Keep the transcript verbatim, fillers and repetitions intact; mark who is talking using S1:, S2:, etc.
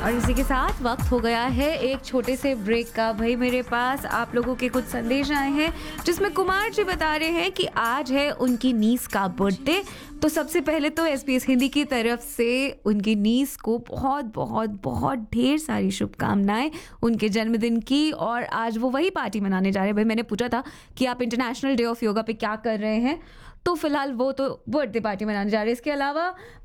S1: और इसी के साथ वक्त हो गया है एक छोटे से ब्रेक का। भाई मेरे पास आप लोगों के कुछ संदेश आए हैं जिसमें कुमार जी बता रहे हैं कि आज है उनकी नीस का बर्थडे। तो सबसे पहले तो एसबीएस हिंदी की तरफ से उनकी नीस को बहुत बहुत बहुत ढेर सारी शुभकामनाएं उनके जन्मदिन की। और आज वो वही पार्टी मनाने जा रहे हैं। भाई मैंने पूछा था कि आप इंटरनेशनल डे ऑफ योगा पे क्या कर रहे हैं, तो फिलहाल वो तो बर्थडे पार्टी मनाने जा रहे हैं। इसके अलावा